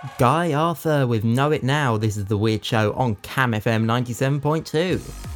Guy Arthur with Know It Now. This is The Weird Show on Cam FM 97.2.